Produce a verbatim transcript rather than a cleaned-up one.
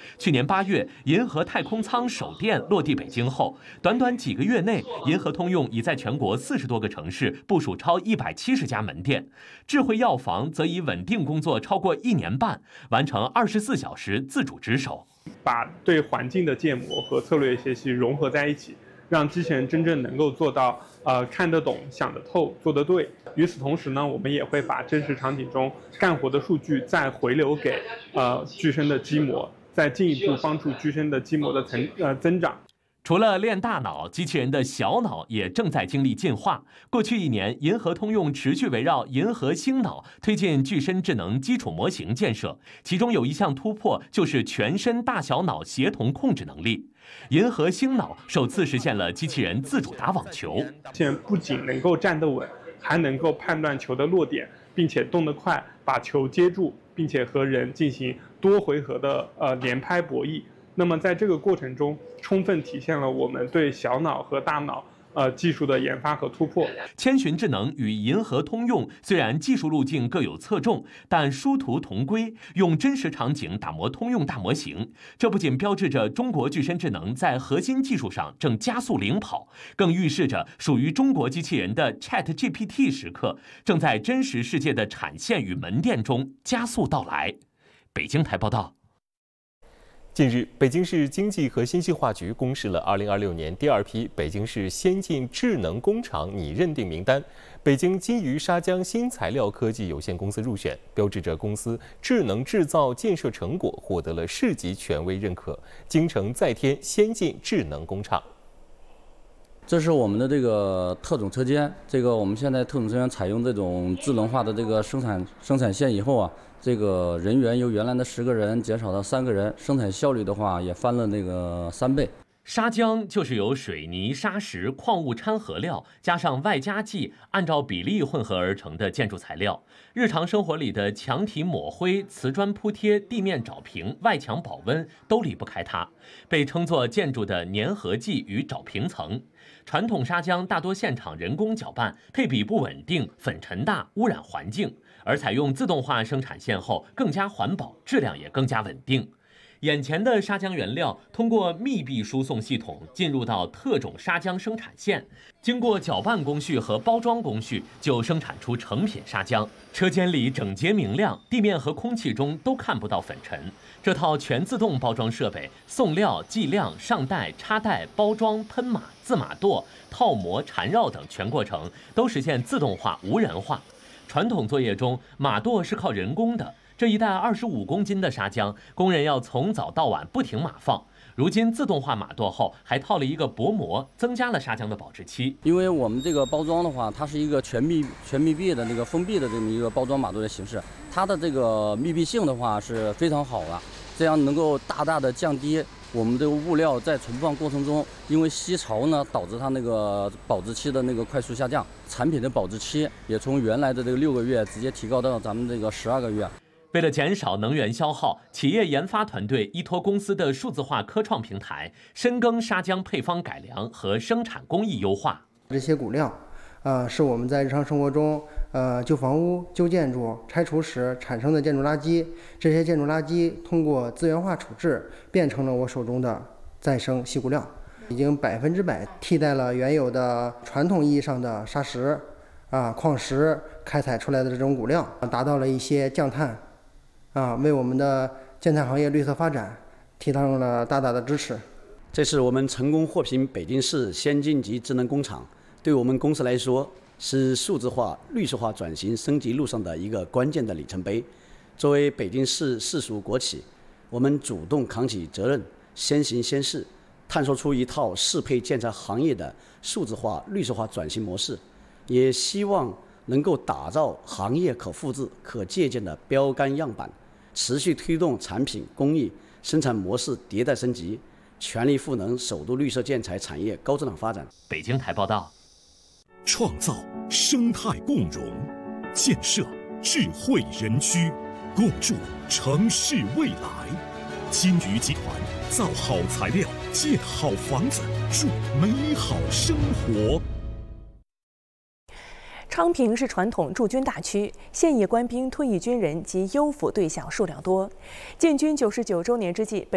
去年八月，银河太空舱首店落地北京后，短短几个月内，银河通用已在全国四十多个城市部署超一百七十家门店。智慧药房则已稳定工作超过一年半，完成二十四小时自主值守， 把对环境的建模和策略学习融合在一起，让机器人真正能够做到呃看得懂、想得透、做得对。与此同时呢，我们也会把真实场景中干活的数据再回流给呃具身的机模。再进一步帮助具身的肌膜的增呃增长。 除了练大脑，机器人的小脑也正在经历进化。过去一年，银河通用持续围绕银河星脑推进具身智能基础模型建设，其中有一项突破就是全身大小脑协同控制能力。银河星脑首次实现了机器人自主打网球， 现在不仅能够站得稳，还能够判断球的落点，并且动得快，把球接住，并且和人进行多回合的呃连拍博弈。那么在这个过程中，充分体现了我们对小脑和大脑呃技术的研发和突破。 千寻智能与银河通用虽然技术路径各有侧重，但殊途同归，用真实场景打磨通用大模型。这不仅标志着中国具身智能在核心技术上正加速领跑，更预示着属于中国机器人的 ChatGPT 时刻正在真实世界的产线与门店中加速到来。北京台报道。 近日，北京市经济和信息化局公示了二零二六年第二批北京市先进智能工厂拟认定名单，北京金鱼沙江新材料科技有限公司入选，标志着公司智能制造建设成果获得了市级权威认可，京城再添先进智能工厂。 这是我们的这个特种车间，这个我们现在特种车间采用这种智能化的这个生产生产线以后啊，这个人员由原来的十个人减少到三个人，生产效率的话也翻了那个三倍。 砂浆就是由水泥、砂石、矿物掺合料加上外加剂，按照比例混合而成的建筑材料。日常生活里的墙体抹灰、瓷砖铺贴、地面找平、外墙保温都离不开它，被称作建筑的粘合剂与找平层。传统砂浆大多现场人工搅拌，配比不稳定，粉尘大，污染环境。而采用自动化生产线后，更加环保，质量也更加稳定。眼前的砂浆原料通过密闭输送系统进入到特种砂浆生产线，经过搅拌工序和包装工序，就生产出成品砂浆。车间里整洁明亮，地面和空气中都看不到粉尘。这套全自动包装设备，送料、计量、上袋、插袋、包装、喷码、自码垛、套模、缠绕等全过程都实现自动化、无人化。传统作业中，码垛是靠人工的。这一袋二十五公斤的砂浆，工人要从早到晚不停码放。如今自动化码垛后，还套了一个薄膜，增加了砂浆的保质期。 因为我们这个包装的话，它是一个全密、全密闭的那个封闭的这么一个包装码垛的形式，它的这个密闭性的话是非常好的，这样能够大大的降低我们这个物料在存放过程中，因为吸潮呢，导致它那个保质期的那个快速下降，产品的保质期也从原来的这个六个月直接提高到咱们这个十二个月。 为了减少能源消耗，企业研发团队依托公司的数字化科创平台，深耕砂浆配方改良和生产工艺优化。 这些骨料，呃，是我们在日常生活中，呃，旧房屋、旧建筑拆除时产生的建筑垃圾，这些建筑垃圾通过资源化处置，变成了我手中的再生细骨料，已经百分之百替代了原有的传统意义上的砂石、啊矿石开采出来的这种骨料，达到了一些降碳。啊，为我们的建材行业绿色发展提供了大大的支持。 这是我们成功获评北京市先进级智能工厂，对我们公司来说是数字化、绿色化转型升级路上的一个关键的里程碑。作为北京市市属国企，我们主动扛起责任，先行先试，探索出一套适配建材行业的数字化、绿色化转型模式，也希望能够打造行业可复制、可借鉴的标杆样板，持续推动产品工艺、生产模式迭代升级，全力赋能首都绿色建材产业高质量发展。 北京台报道。 创造生态共融，建设智慧园区，共筑城市未来。金鱼集团造好材料，建好房子，筑美好生活。 昌平是传统驻军大区，现役官兵、退役军人及优抚对象数量多。建军九十九周年之际，